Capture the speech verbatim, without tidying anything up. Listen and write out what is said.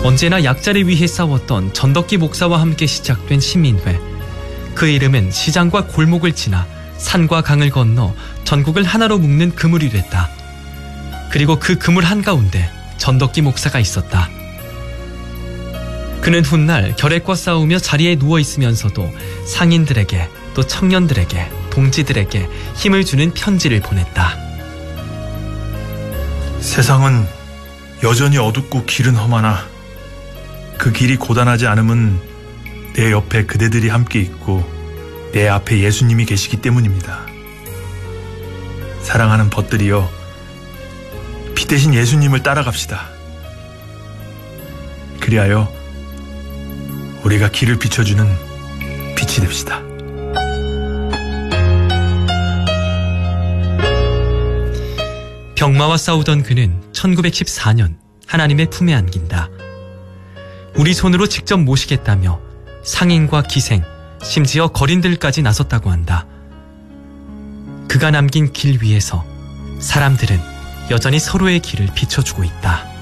언제나 약자를 위해 싸웠던 전덕기 목사와 함께 시작된 신민회. 그 이름은 시장과 골목을 지나 산과 강을 건너 전국을 하나로 묶는 그물이 됐다. 그리고 그 그물 한가운데 전덕기 목사가 있었다. 그는 훗날 결핵과 싸우며 자리에 누워있으면서도 상인들에게 또 청년들에게 동지들에게 힘을 주는 편지를 보냈다. 세상은 여전히 어둡고 길은 험하나 그 길이 고단하지 않음은 내 옆에 그대들이 함께 있고 내 앞에 예수님이 계시기 때문입니다. 사랑하는 벗들이여, 피 대신 예수님을 따라갑시다. 그리하여 우리가 길을 비춰주는 빛이 됩시다. 병마와 싸우던 그는 천구백십사 년 하나님의 품에 안긴다. 우리 손으로 직접 모시겠다며 상인과 기생, 심지어 거린들까지 나섰다고 한다. 그가 남긴 길 위에서 사람들은 여전히 서로의 길을 비춰주고 있다.